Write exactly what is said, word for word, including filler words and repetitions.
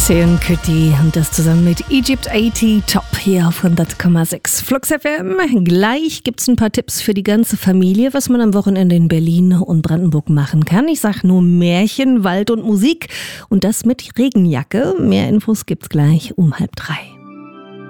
Seun Kuti und das zusammen mit Egypt achtzig Top hier auf hundert Komma sechs Flux F M. Gleich gibt's ein paar Tipps für die ganze Familie, was man am Wochenende in Berlin und Brandenburg machen kann. Ich sag nur Märchen, Wald und Musik und das mit Regenjacke. Mehr Infos gibt's gleich um halb drei.